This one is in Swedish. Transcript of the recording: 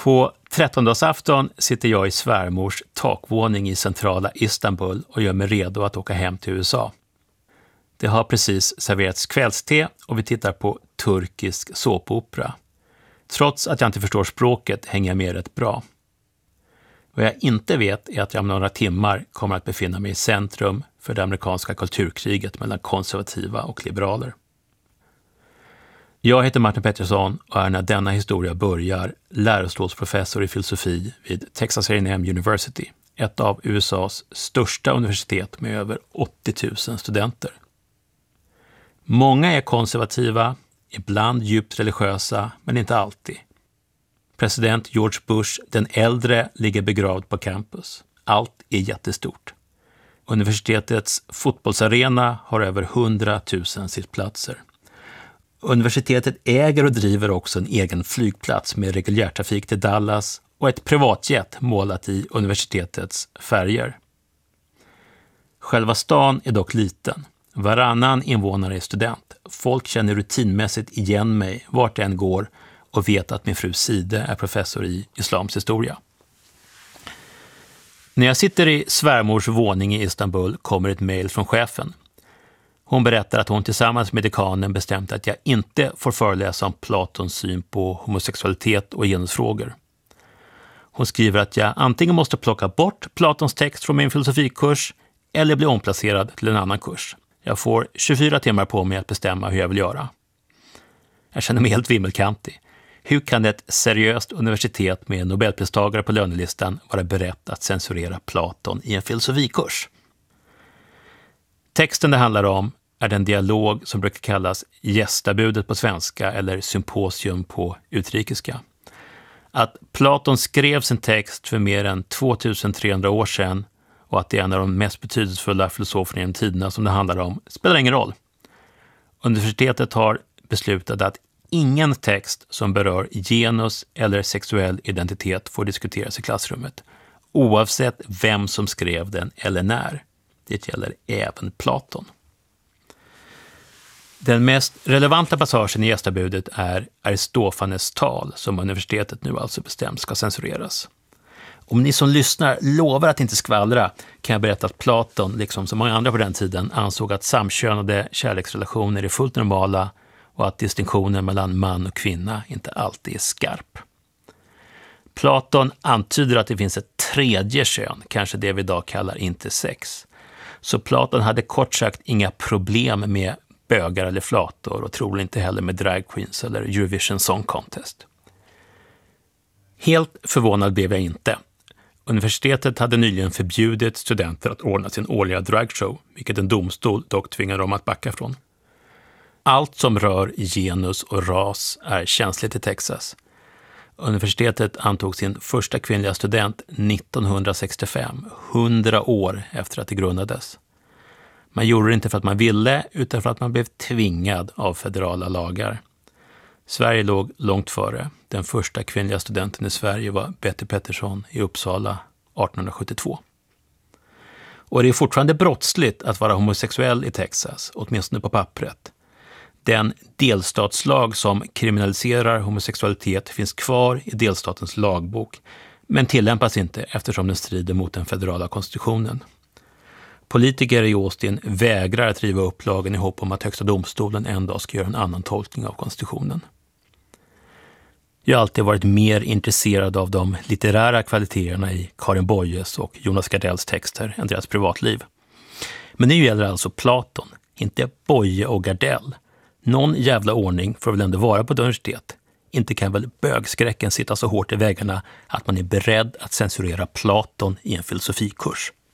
På 13-dagsafton sitter jag i svärmors takvåning i centrala Istanbul och gör mig redo att åka hem till USA. Det har precis serverats kvällste och vi tittar på turkisk såpopera. Trots att jag inte förstår språket hänger jag med rätt bra. Vad jag inte vet är att jag om några timmar kommer att befinna mig i centrum för det amerikanska kulturkriget mellan konservativa och liberaler. Jag heter Martin Pettersson och är när denna historia börjar lärostålsprofessor i filosofi vid Texas A&M University, ett av USAs största universitet med över 80 000 studenter. Många är konservativa, ibland djupt religiösa, men inte alltid. President George Bush, den äldre, ligger begravd på campus. Allt är jättestort. Universitetets fotbollsarena har över 100 000 sittplatser. Universitetet äger och driver också en egen flygplats med reguljärtrafik till Dallas och ett privatjet målat i universitetets färger. Själva stan är dock liten. Varannan invånare är student. Folk känner rutinmässigt igen mig vart jag än går och vet att min fru Side är professor i islams historia. När jag sitter i svärmors våning i Istanbul kommer ett mejl från chefen. Hon berättar att hon tillsammans med dekanen bestämt att jag inte får föreläsa om Platons syn på homosexualitet och genusfrågor. Hon skriver att jag antingen måste plocka bort Platons text från min filosofikurs eller bli omplacerad till en annan kurs. Jag får 24 timmar på mig att bestämma hur jag vill göra. Jag känner mig helt vimmelkantig. Hur kan ett seriöst universitet med Nobelpristagare på lönelistan vara berett att censurera Platon i en filosofikurs? Texten det handlar om är den dialog som brukar kallas gästabudet på svenska eller symposium på utrikiska. Att Platon skrev sin text för mer än 2300 år sedan och att det är en av de mest betydelsefulla filosoferna genom tiderna som det handlar om spelar ingen roll. Universitetet har beslutat att ingen text som berör genus eller sexuell identitet får diskuteras i klassrummet, oavsett vem som skrev den eller när. Det gäller även Platon. Den mest relevanta passagen i gästabudet är Aristofanes tal som universitetet nu alltså bestämt ska censureras. Om ni som lyssnar lovar att inte skvallra kan jag berätta att Platon, liksom så många andra på den tiden, ansåg att samkönade kärleksrelationer är fullt normala och att distinktionen mellan man och kvinna inte alltid är skarp. Platon antyder att det finns ett tredje kön, kanske det vi idag kallar intersex. Så Platon hade kort sagt inga problem med bögar eller flator och troligen inte heller med drag queens eller Eurovision Song Contest. Helt förvånad blev jag inte. Universitetet hade nyligen förbjudit studenter att ordna sin årliga dragshow, vilket en domstol dock tvingade dem att backa från. Allt som rör genus och ras är känsligt i Texas. Universitetet antog sin första kvinnliga student 1965, 100 år efter att det grundades. Man gjorde det inte för att man ville, utan för att man blev tvingad av federala lagar. Sverige låg långt före. Den första kvinnliga studenten i Sverige var Betty Pettersson i Uppsala 1872. Och det är fortfarande brottsligt att vara homosexuell i Texas, åtminstone på pappret. Den delstatslag som kriminaliserar homosexualitet finns kvar i delstatens lagbok, men tillämpas inte eftersom den strider mot den federala konstitutionen. Politiker i Austin vägrar att riva upp lagen i hopp om att högsta domstolen en dag ska göra en annan tolkning av konstitutionen. Jag har alltid varit mer intresserad av de litterära kvaliteterna i Karin Boyes och Jonas Gardells texter än deras privatliv. Men nu gäller alltså Platon, inte Boye och Gardell. Någon jävla ordning får väl ändå vara på ett universitet. Inte kan väl bögskräcken sitta så hårt i väggarna att man är beredd att censurera Platon i en filosofikurs.